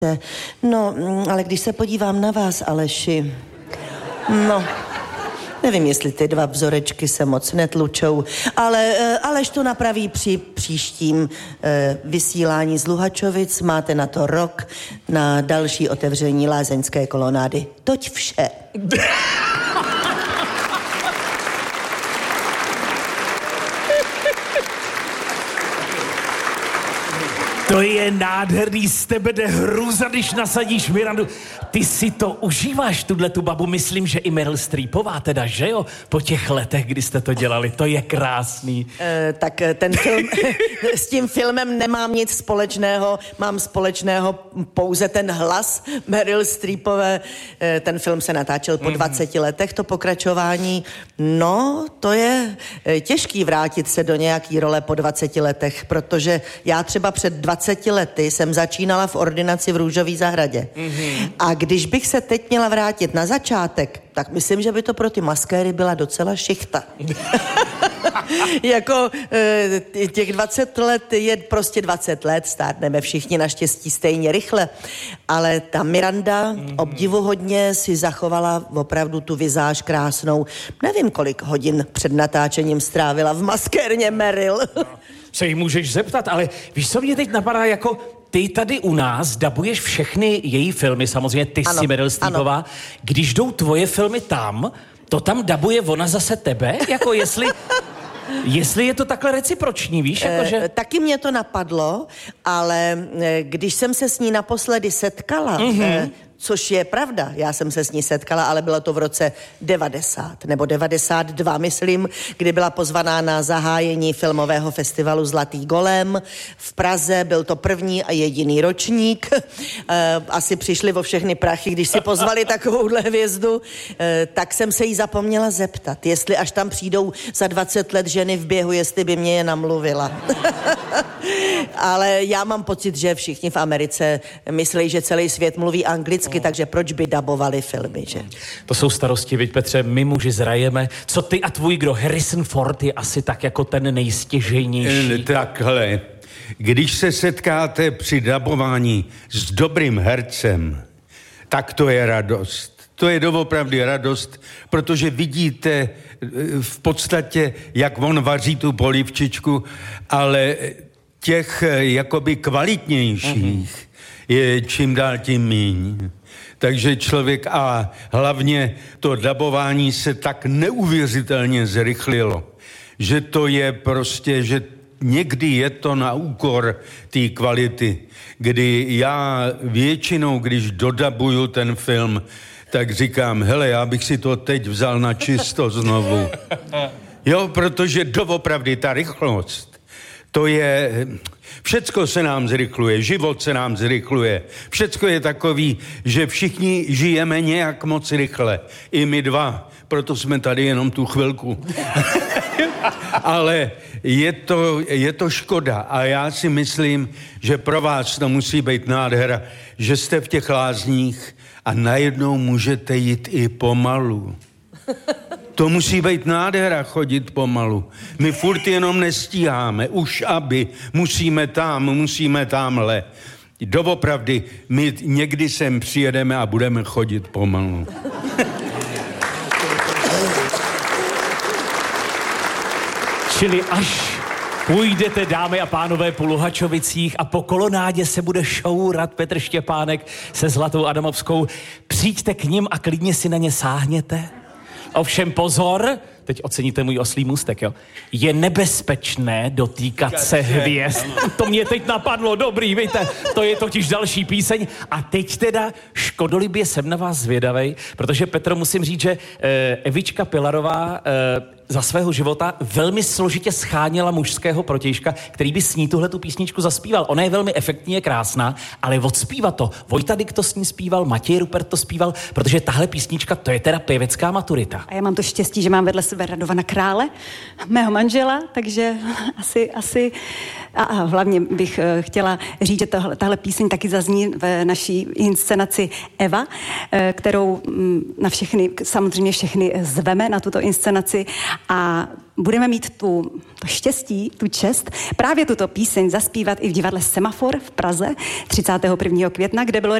No, ale když se podívám na vás, Aleši, no, nevím, jestli ty dva vzorečky se moc netlučou, ale Aleš to napraví při příštím vysílání z Luhačovic. Máte na to rok na další otevření lázeňské kolonády. Toť vše. To je nádherný, z tebe jde hrůza, když nasadíš Mirandu. Ty si to užíváš, tu babu, myslím, že i Meryl Streepová teda, že jo? Po těch letech, kdy jste to dělali, to je krásný. Tak ten film, s tím filmem nemám nic společného, mám společného pouze ten hlas Meryl Streepové. Ten film se natáčel po 20 letech, to pokračování. No, to je těžký vrátit se do nějaký role po 20 letech, protože já třeba před 20 lety jsem začínala v ordinaci v Růžové zahradě. A když bych se teď měla vrátit na začátek, tak myslím, že by to pro ty maskéry byla docela šichta. Jako těch 20 let je prostě 20 let, stárneme všichni naštěstí stejně rychle, ale ta Miranda obdivuhodně si zachovala opravdu tu vizáž krásnou. Nevím, kolik hodin před natáčením strávila v maskérně Meryl. Se jí můžeš zeptat, ale víš, co mě teď napadá, jako ty tady u nás dabuješ všechny její filmy, samozřejmě ty jsi Meryl Streepová. Když jdou tvoje filmy tam, to tam dabuje ona zase tebe? Jako jestli je to takhle reciproční, víš? Jakože... Taky mě to napadlo, ale když jsem se s ní naposledy setkala, což je pravda, já jsem se s ní setkala, ale bylo to v roce 90 nebo 92, myslím, kdy byla pozvaná na zahájení filmového festivalu Zlatý golem v Praze. Byl to první a jediný ročník. Asi přišli o všechny prachy, když si pozvali takovouhle hvězdu. Tak jsem se jí zapomněla zeptat, jestli až tam přijdou za 20 let ženy v běhu, jestli by mě je namluvila. Ale já mám pocit, že všichni v Americe myslí, že celý svět mluví anglicky, takže proč by dabovali filmy, že? To jsou starosti, viď Petře, my muži zrajeme. Co ty a tvůj kdo? Harrison Ford je asi tak jako ten nejstěžejnější. Takhle, když se setkáte při dabování s dobrým hercem, tak to je radost. To je doopravdy radost, protože vidíte v podstatě, jak on vaří tu polívčičku, ale těch jakoby kvalitnějších je čím dál tím míň. Takže člověk a hlavně to dabování se tak neuvěřitelně zrychlilo, že to je prostě, že někdy je to na úkor té kvality, kdy já většinou, když dodabuju ten film, tak říkám, hele, já bych si to teď vzal na čisto znovu. Jo, protože doopravdy ta rychlost, to je... Všecko se nám zrychluje, život se nám zrychluje. Všecko je takový, že všichni žijeme nějak moc rychle. I my dva, proto jsme tady jenom tu chvilku. Ale je to škoda a já si myslím, že pro vás to musí být nádhera, že jste v těch lázních a najednou můžete jít i pomalu. To musí být nádhera chodit pomalu. My furt jenom nestíháme, už aby, musíme tamhle. Doopravdy, my někdy sem přijedeme a budeme chodit pomalu. Čili až půjdete, dámy a pánové, po Luhačovicích a po kolonádě se bude šourat Petr Štěpánek se Zlatou Adamovskou, přijďte k nim a klidně si na ně sáhněte. Ovšem pozor, teď oceníte můj oslý můstek, jo. Je nebezpečné dotýkat se hvězd. To mě teď napadlo, dobrý, víte, to je totiž další píseň. A teď teda škodolibě jsem na vás zvědavej, protože Petro, musím říct, že Evička Pilarová za svého života velmi složitě scháněla mužského protějška, který by s ní tuhletu písničku zaspíval. Ona je velmi efektní, je krásná, ale odspívat to. Vojta Dyk to s ní zpíval, Matěj Rupert to zpíval, protože tahle písnička, to je teda pěvecká maturita. A já mám to štěstí, že mám vedle sebe Radovana Krále, mého manžela, takže asi a hlavně bych chtěla říct, že tahle píseň taky zazní v naší inscenaci Eva, kterou na všechny, samozřejmě všechny zveme na tuto inscenaci A budeme mít to štěstí, tu čest, právě tuto píseň zaspívat i v divadle Semafor v Praze 31. května, kde bylo